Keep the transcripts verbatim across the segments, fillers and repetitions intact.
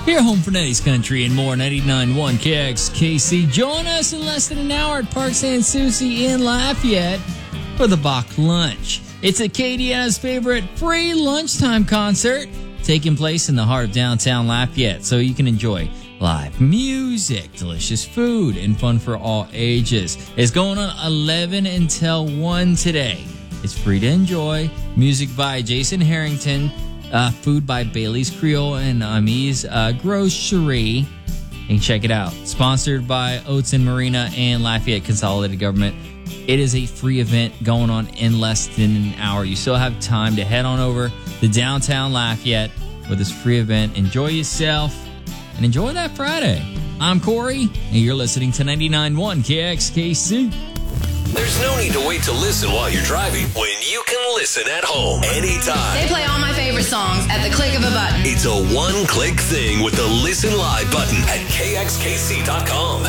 Here, home for Neddy's Country and more, ninety-nine point one K X K C. Join us in less than an hour at Park San Souci in Lafayette for the Bach Lunch. It's Acadiana's favorite free lunchtime concert taking place in the heart of downtown Lafayette, so you can enjoy live music, delicious food, and fun for all ages. It's going on eleven until one today. It's free to enjoy. Music by Jason Harrington. Uh, food by Bailey's Creole and Amis uh, Grocery. And check it out. Sponsored by Oats and Marina and Lafayette Consolidated Government. It is a free event going on in less than an hour. You still have time to head on over to downtown Lafayette for this free event. Enjoy yourself and enjoy that Friday. I'm Corey, and you're listening to ninety-nine point one K X K C. There's no need to wait to listen while you're driving when you can listen at home anytime. They play all my favorite songs at the click of a button. It's a one-click thing with the Listen Live button at K X K C dot com.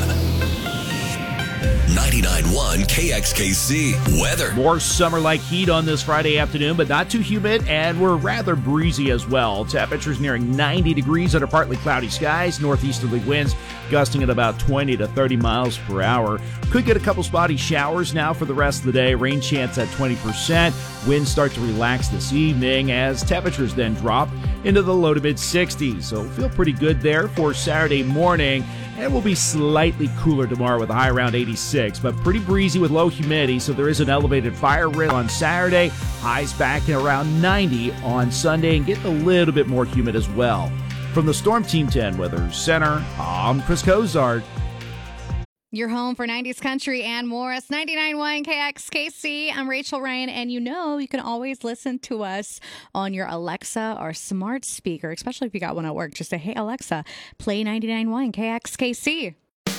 ninety-nine point one K X K C weather. More summer-like heat on this Friday afternoon, but not too humid, and we're rather breezy as well. Temperatures nearing ninety degrees under partly cloudy skies. Northeasterly winds gusting at about twenty to thirty miles per hour. Could get a couple spotty showers now for the rest of the day. Rain chance at twenty percent. Winds start to relax this evening as temperatures then drop into the low to mid sixties. So feel pretty good there for Saturday morning. And it will be slightly cooler tomorrow with a high around eighty-six, but pretty breezy with low humidity, so there is an elevated fire risk on Saturday. Highs back at around ninety on Sunday and getting a little bit more humid as well. From the Storm Team ten Weather Center, I'm Chris Cozart. Your home for nineties country and more. It's ninety-nine point one K X K C. I'm Rachel Ryan, and you know you can always listen to us on your Alexa or smart speaker, especially if you got one at work. Just say, hey, Alexa, play ninety-nine point one K X K C.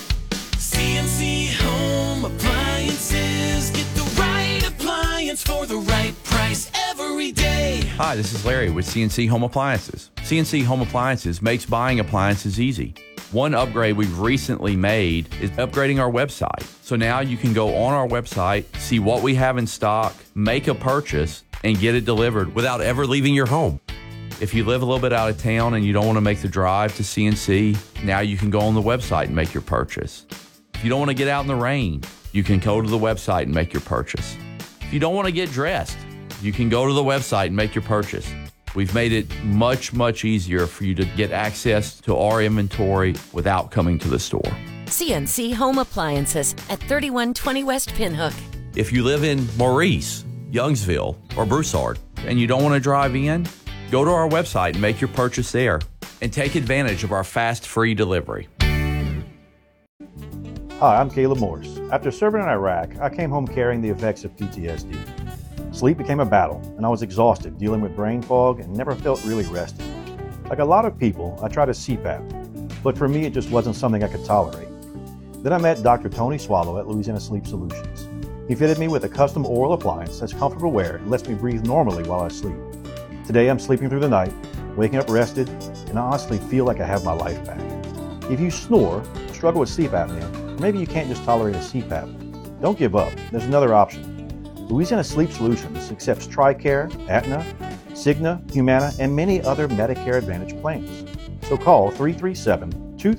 C N C Home Appliances. Get the right appliance for the right price every day. Hi, this is Larry with C N C Home Appliances. C N C Home Appliances makes buying appliances easy. One upgrade we've recently made is upgrading our website. So now you can go on our website, see what we have in stock, make a purchase, and get it delivered without ever leaving your home. If you live a little bit out of town and you don't want to make the drive to C N C, now you can go on the website and make your purchase. If you don't want to get out in the rain, you can go to the website and make your purchase. If you don't want to get dressed, you can go to the website and make your purchase. We've made it much, much easier for you to get access to our inventory without coming to the store. C N C Home Appliances at thirty-one twenty West Pinhook. If you live in Maurice, Youngsville, or Broussard, and you don't want to drive in, go to our website and make your purchase there, and take advantage of our fast, free delivery. Hi, I'm Caleb Morse. After serving in Iraq, I came home carrying the effects of P T S D. Sleep became a battle, and I was exhausted dealing with brain fog and never felt really rested. Like a lot of people, I tried a C PAP, but for me it just wasn't something I could tolerate. Then I met Doctor Tony Swallow at Louisiana Sleep Solutions. He fitted me with a custom oral appliance that's comfortable wear and lets me breathe normally while I sleep. Today I'm sleeping through the night, waking up rested, and I honestly feel like I have my life back. If you snore, struggle with sleep apnea, or maybe you can't just tolerate a C PAP, don't give up. There's another option. Louisiana Sleep Solutions accepts TRICARE, Aetna, Cigna, Humana, and many other Medicare Advantage plans. So call three three seven,